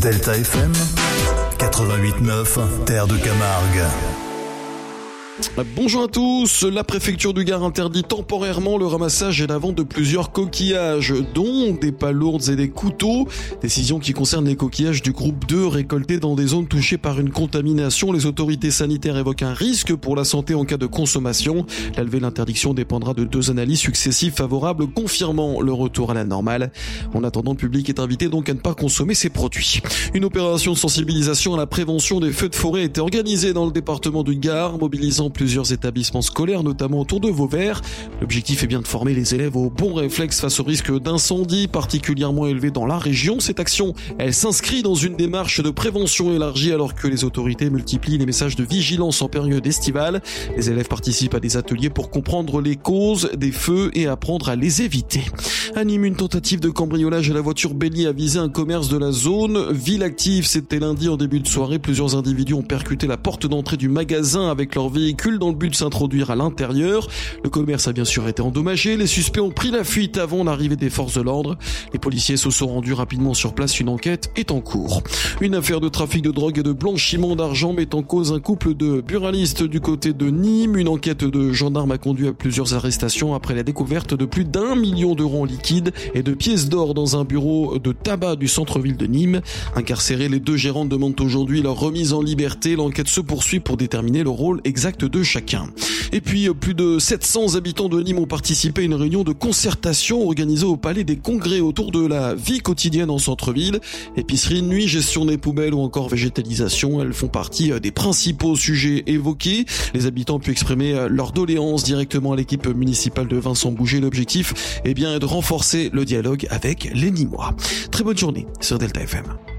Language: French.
Delta FM 88.9, Terre de Camargue. Bonjour à tous. La préfecture du Gard interdit temporairement le ramassage et la vente de plusieurs coquillages, dont des palourdes et des couteaux. Décision qui concerne les coquillages du groupe 2 récoltés dans des zones touchées par une contamination. Les autorités sanitaires évoquent un risque pour la santé en cas de consommation. La levée de l'interdiction dépendra de 2 analyses successives favorables confirmant le retour à la normale. En attendant, le public est invité donc à ne pas consommer ces produits. Une opération de sensibilisation à la prévention des feux de forêt a été organisée dans le département du Gard, mobilisant plusieurs établissements scolaires, notamment autour de Vauvert. L'objectif est bien de former les élèves aux bons réflexes face au risque d'incendie particulièrement élevé dans la région. Cette action, elle s'inscrit dans une démarche de prévention élargie alors que les autorités multiplient les messages de vigilance en période estivale. Les élèves participent à des ateliers pour comprendre les causes des feux et apprendre à les éviter. À Nîmes, une tentative de cambriolage à la voiture bélier a visé un commerce de la zone. Ville active, c'était lundi en début de soirée. Plusieurs individus ont percuté la porte d'entrée du magasin avec leur véhicule dans le but de s'introduire à l'intérieur. Le commerce a bien sûr été endommagé. Les suspects ont pris la fuite avant l'arrivée des forces de l'ordre. Les policiers se sont rendus rapidement sur place. Une enquête est en cours. Une affaire de trafic de drogue et de blanchiment d'argent met en cause un couple de buralistes du côté de Nîmes. Une enquête de gendarmes a conduit à plusieurs arrestations après la découverte de plus d'1 million d'euros en liquide et de pièces d'or dans un bureau de tabac du centre-ville de Nîmes. Incarcérés, les 2 gérants demandent aujourd'hui leur remise en liberté. L'enquête se poursuit pour déterminer le rôle exact de chacun. Et puis, plus de 700 habitants de Nîmes ont participé à une réunion de concertation organisée au Palais des Congrès autour de la vie quotidienne en centre-ville. Épicerie de nuit, gestion des poubelles ou encore végétalisation, elles font partie des principaux sujets évoqués. Les habitants ont pu exprimer leurs doléances directement à l'équipe municipale de Vincent Bouger. L'objectif est bien de renforcer le dialogue avec les Nîmois. Très bonne journée sur Delta FM.